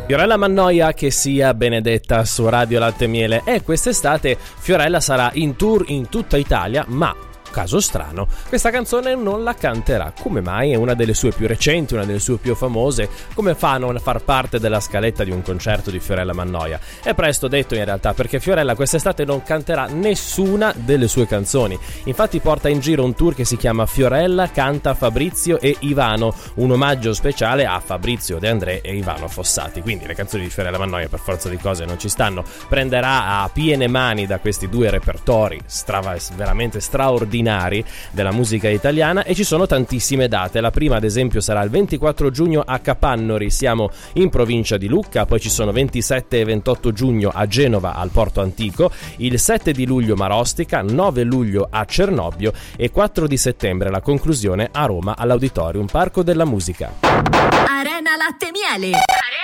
Fiorella Mannoia, che sia benedetta su Radio Latte e Miele. E quest'estate Fiorella sarà in tour in tutta Italia, ma caso strano, questa canzone non la canterà. Come mai? È una delle sue più recenti, una delle sue più famose. Come fa a non far parte della scaletta di un concerto di Fiorella Mannoia? È presto detto in realtà, perché Fiorella quest'estate non canterà nessuna delle sue canzoni. Infatti porta in giro un tour che si chiama Fiorella canta Fabrizio e Ivano, un omaggio speciale a Fabrizio De André e Ivano Fossati. Quindi le canzoni di Fiorella Mannoia per forza di cose non ci stanno. Prenderà a piene mani da questi due repertori veramente straordinari della musica italiana, e ci sono tantissime date. La prima ad esempio sarà il 24 giugno a Capannori, siamo in provincia di Lucca, poi ci sono 27 e 28 giugno a Genova al Porto Antico, il 7 di luglio Marostica, 9 luglio a Cernobbio e 4 di settembre la conclusione a Roma all'Auditorium Parco della Musica. Arena Latte e Miele.